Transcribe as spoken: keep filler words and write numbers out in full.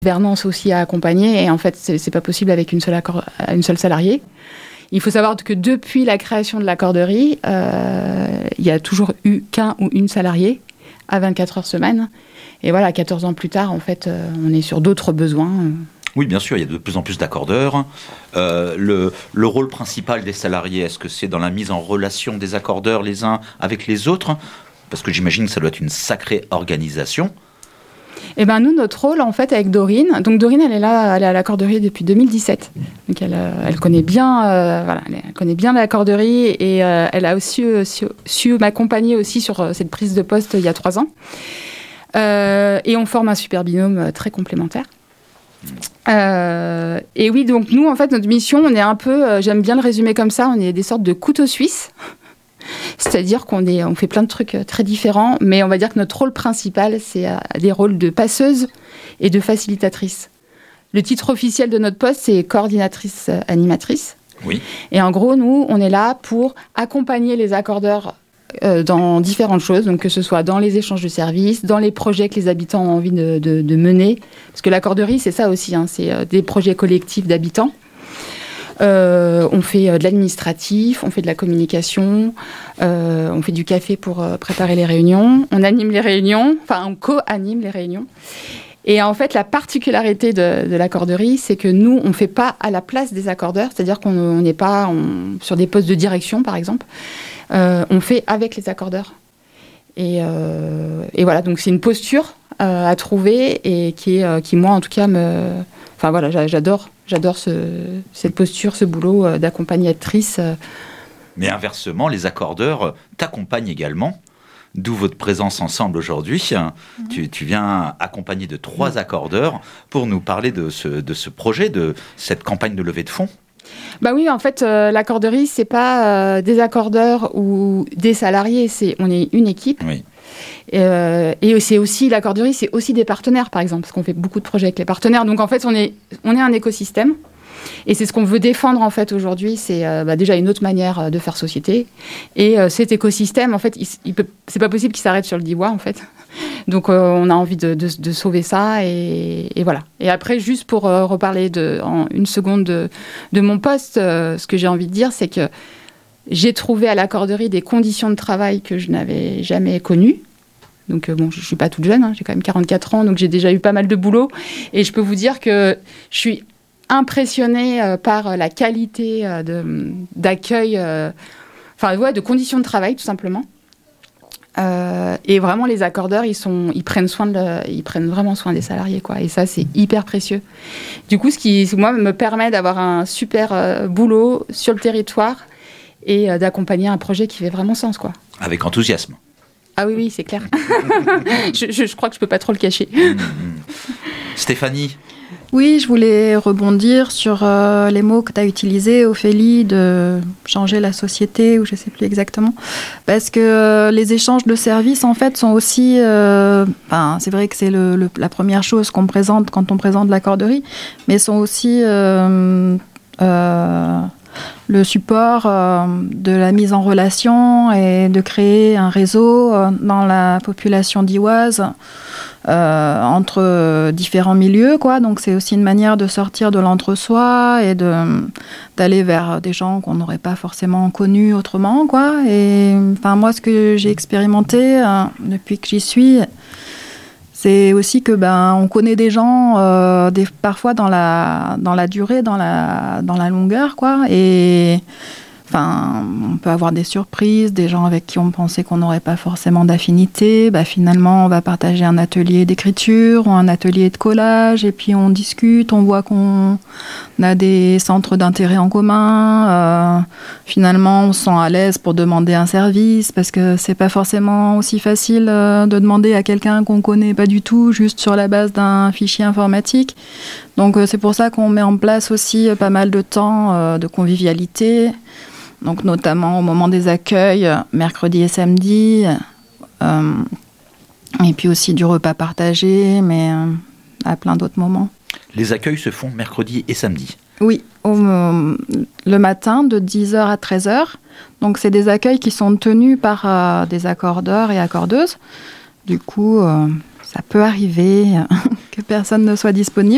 gouvernance aussi à accompagner. Et en fait, c'est, c'est pas possible avec une seule, accor- une seule salariée. Il faut savoir que depuis la création de l'accorderie, euh, il y a toujours eu qu'un ou une salariée à vingt-quatre heures semaine. Et voilà, quatorze ans plus tard, en fait, euh, on est sur d'autres besoins. Oui, bien sûr, il y a de plus en plus d'accordeurs. Euh, le, le rôle principal des salariés, est-ce que c'est dans la mise en relation des accordeurs les uns avec les autres ? Parce que j'imagine que ça doit être une sacrée organisation. Eh ben nous, notre rôle, en fait, avec Dorine, donc Dorine, elle est là, elle est à l'accorderie depuis deux mille dix-sept. Donc elle, euh, elle connaît bien, euh, voilà, elle connaît bien l'accorderie et euh, elle a aussi euh, su, su m'accompagner aussi sur euh, cette prise de poste il y a trois ans. Euh, et on forme un super binôme euh, très complémentaire. Euh, et oui, donc nous, en fait, notre mission, on est un peu, euh, j'aime bien le résumer comme ça, on est des sortes de couteaux suisses. C'est-à-dire qu'on est, on fait plein de trucs très différents, mais on va dire que notre rôle principal, c'est euh, des rôles de passeuse et de facilitatrice. Le titre officiel de notre poste, c'est coordinatrice euh, animatrice. Oui. Et en gros, nous, on est là pour accompagner les accordeurs euh, dans différentes choses, donc que ce soit dans les échanges de services, dans les projets que les habitants ont envie de, de, de mener. Parce que l'accorderie, c'est ça aussi, hein, c'est euh, des projets collectifs d'habitants. Euh, on fait euh, de l'administratif, on fait de la communication, euh, on fait du café pour euh, préparer les réunions, on anime les réunions, enfin on co-anime les réunions. Et en fait, la particularité de, de l'accorderie, c'est que nous, on ne fait pas à la place des accordeurs, c'est-à-dire qu'on n'est pas on, sur des postes de direction, par exemple, euh, on fait avec les accordeurs. Et, euh, et voilà, donc c'est une posture euh, à trouver et qui, est, euh, qui, moi, en tout cas, me... Enfin voilà, j'adore, j'adore ce, cette posture, ce boulot euh, d'accompagnatrice. Euh. Mais inversement, les accordeurs t'accompagnent également, d'où votre présence ensemble aujourd'hui. Mmh. Tu, tu viens accompagné de trois mmh. accordeurs pour nous parler de ce, de ce projet, de cette campagne de levée de fonds. Bah oui, en fait, euh, l'accorderie, c'est pas euh, des accordeurs ou des salariés, c'est, on est une équipe. Oui. Euh, et c'est aussi, l'accorderie, c'est aussi des partenaires, par exemple, parce qu'on fait beaucoup de projets avec les partenaires. Donc, en fait, on est, on est un écosystème. Et c'est ce qu'on veut défendre, en fait, aujourd'hui. C'est euh, bah, déjà une autre manière de faire société. Et euh, cet écosystème, en fait, il, il peut, c'est pas possible qu'il s'arrête sur le Diois, en fait. Donc, euh, on a envie de, de, de sauver ça. Et, et voilà. Et après, juste pour euh, reparler de, en une seconde de, de mon poste, euh, ce que j'ai envie de dire, c'est que j'ai trouvé à l'accorderie des conditions de travail que je n'avais jamais connues. Donc, euh, bon, je ne suis pas toute jeune, hein, j'ai quand même quarante-quatre ans, donc j'ai déjà eu pas mal de boulot. Et je peux vous dire que je suis impressionnée euh, par la qualité euh, de, d'accueil, euh, enfin, ouais, de conditions de travail, tout simplement. Euh, et vraiment, les accordeurs, ils, sont, ils, prennent soin de le, ils prennent vraiment soin des salariés, quoi. Et ça, c'est hyper précieux. Du coup, ce qui, moi, me permet d'avoir un super euh, boulot sur le territoire et euh, d'accompagner un projet qui fait vraiment sens, quoi. Avec enthousiasme. Ah oui, oui, c'est clair. je, je, je crois que je ne peux pas trop le cacher. Mmh. Stéphanie ? Oui, je voulais rebondir sur euh, les mots que tu as utilisés, Ophélie, de changer la société, ou je ne sais plus exactement. Parce que euh, les échanges de services, en fait, sont aussi... Euh, ben, c'est vrai que c'est le, le, la première chose qu'on présente quand on présente l'accorderie, mais sont aussi... Euh, euh, le support euh, de la mise en relation et de créer un réseau euh, dans la population dioise euh, entre différents milieux, quoi. Donc c'est aussi une manière de sortir de l'entre-soi et de, d'aller vers des gens qu'on n'aurait pas forcément connus autrement, quoi. Et enfin, moi, ce que j'ai expérimenté euh, depuis que j'y suis, c'est aussi que ben on connaît des gens euh, des, parfois dans la dans la durée, dans la dans la longueur, quoi. Et enfin, on peut avoir des surprises, des gens avec qui on pensait qu'on n'aurait pas forcément d'affinité. Bah, finalement, on va partager un atelier d'écriture ou un atelier de collage, et puis on discute, on voit qu'on a des centres d'intérêt en commun. Euh, finalement, on se sent à l'aise pour demander un service, parce que c'est pas forcément aussi facile euh, de demander à quelqu'un qu'on connaît pas du tout, juste sur la base d'un fichier informatique. Donc euh, c'est pour ça qu'on met en place aussi euh, pas mal de temps euh, de convivialité. Donc notamment au moment des accueils, mercredi et samedi, euh, et puis aussi du repas partagé, mais euh, à plein d'autres moments. Les accueils se font mercredi et samedi ? Oui, au, euh, le matin de dix heures à treize heures. Donc c'est des accueils qui sont tenus par euh, des accordeurs et accordeuses. Du coup, euh, ça peut arriver que personne ne soit disponible.